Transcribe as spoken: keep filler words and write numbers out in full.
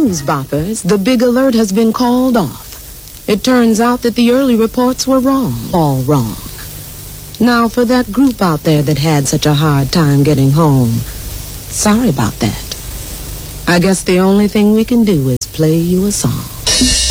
news, boppers. The big alert has been called off. It turns out that the early reports were wrong. All wrong. Now, for that group out there that had such a hard time getting home, sorry about that. I guess the only thing we can do is play you a song.